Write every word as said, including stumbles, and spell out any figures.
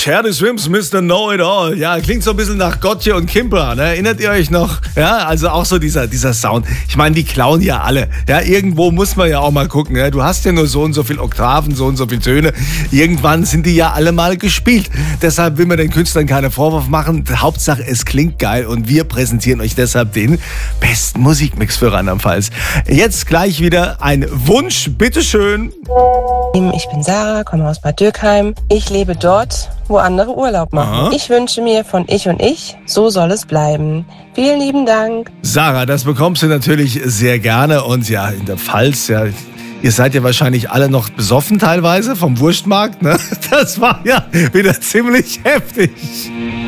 Charity Swims, Mister Know-It-All. Ja, klingt so ein bisschen nach Gotye und Kimber, ne? Erinnert ihr euch noch? Ja, also auch so dieser, dieser Sound. Ich meine, die klauen ja alle. Ja, irgendwo muss man ja auch mal gucken. Ja? Du hast ja nur so und so viel Oktaven, so und so viele Töne. Irgendwann sind die ja alle mal gespielt. Deshalb will man den Künstlern keinen Vorwurf machen. Hauptsache, es klingt geil und wir präsentieren euch deshalb den besten Musikmix für Rheinland-Pfalz. Jetzt gleich wieder ein Wunsch, bitteschön. Ich bin Sarah, komme aus Bad Dürkheim. Ich lebe dort, wo andere Urlaub machen. Aha. Ich wünsche mir von Ich und Ich, so soll es bleiben. Vielen lieben Dank. Sarah, das bekommst du natürlich sehr gerne. Und ja, in der Pfalz, ja, ihr seid ja wahrscheinlich alle noch besoffen teilweise vom Wurstmarkt, ne? Das war ja wieder ziemlich heftig.